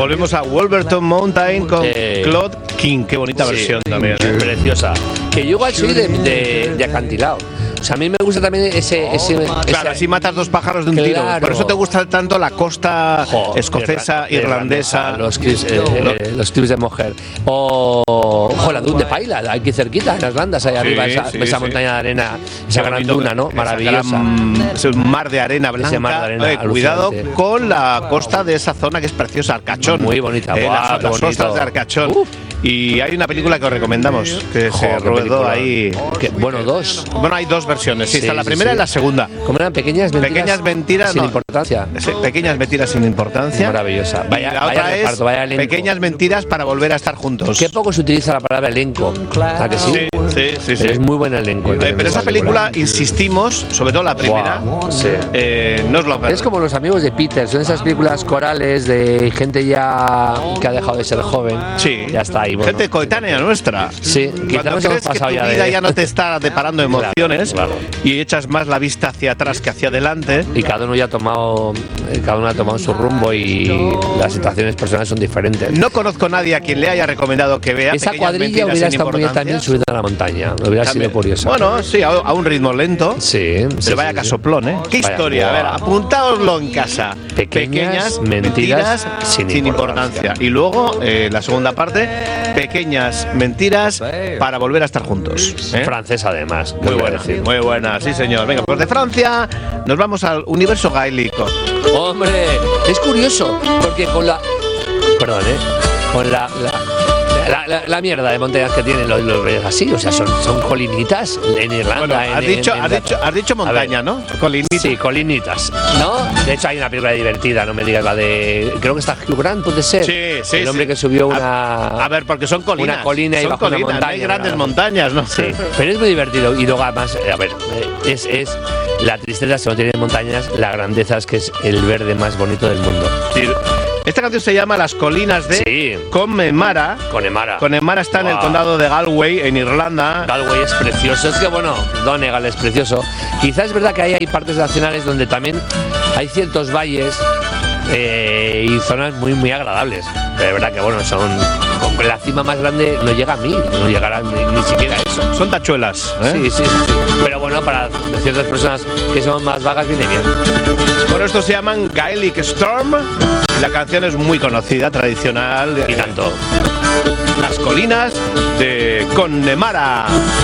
volvemos a Wolverton Mountain con Claude King. Qué bonita versión también. Preciosa. Que yo igual soy de acantilado. O sea, a mí me gusta también Claro, así matas dos pájaros de un tiro. Por eso te gusta tanto la costa escocesa, irlandesa. Los clips de Moher. O la Dune de Paila, aquí cerquita, en las Landas, ahí arriba, esa montaña de arena, esa gran duna, ¿no? Maravillosa. Es un mar de arena blanca. Ese mar de arena, cuidado con la costa de esa zona que es preciosa, Arcachón. Muy bonita. Las costas de Arcachón. Y hay una película que os recomendamos que se rodó ahí. Dos. Bueno, hay dos versiones. Sí, está la primera y la segunda. ¿Cómo eran? Pequeñas mentiras sin importancia. Pequeñas mentiras sin importancia. Maravillosa. Vaya reparto, vaya elenco. Pequeñas mentiras para volver a estar juntos. Qué poco se utiliza la palabra elenco. ¿A que sí? Sí. Es muy buen elenco. Pero esa película, insistimos, sobre todo la primera, no os lo es como Los amigos de Peter. Son esas películas corales de gente ya que ha dejado de ser joven. Sí. Ya está ahí. Bueno. Gente coetánea nuestra. Sí. Cuando nos crees hemos pasado que tu vida ya no te está deparando emociones y echas más la vista hacia atrás que hacia adelante. Y cada uno ya ha tomado su rumbo y las situaciones personales son diferentes. No conozco a nadie a quien le haya recomendado que vea esa cuadrilla hubiera estado muy bien también subida a la montaña. Hubiera sido curioso. Bueno, sí, a un ritmo lento. Sí. Pero vaya casoplón, ¿eh? ¿Qué historia? A ver, apuntaoslo en casa. Pequeñas mentiras sin importancia. Y luego, la segunda parte, pequeñas mentiras para volver a estar juntos. Francesa, además. Muy buena, sí, señor. Venga, pues de Francia nos vamos al universo gaélico. Hombre, es curioso, porque con la mierda de montañas que tienen los ves así, o sea, son colinitas en Irlanda. Bueno, has dicho montaña, ¿no? Colinitas. Sí, colinitas, ¿no? De hecho hay una película divertida, no me digas la de, creo que está Hugh Grant, puede ser. Sí. El hombre que subió a ver, porque son colinas. Una colina y bajo una montaña. No hay grandes montañas, ¿no? Sí, pero es muy divertido y luego además, a ver, es la tristeza si no tiene montañas, la grandeza es que es el verde más bonito del mundo. Sí. Esta canción se llama Las colinas de Connemara. Connemara está en el condado de Galway, en Irlanda. Galway es precioso. Es que, Donegal es precioso. Quizás es verdad que hay partes nacionales donde también hay ciertos valles y zonas muy, muy agradables. Pero es verdad que, son... Con la cima más grande no llega a 1000, no llegará ni siquiera a eso. Son tachuelas, ¿eh? Sí. Pero para ciertas personas que son más vagas viene bien. Por esto se llaman Gaelic Storm. La canción es muy conocida, tradicional. Y tanto. Las colinas de Connemara.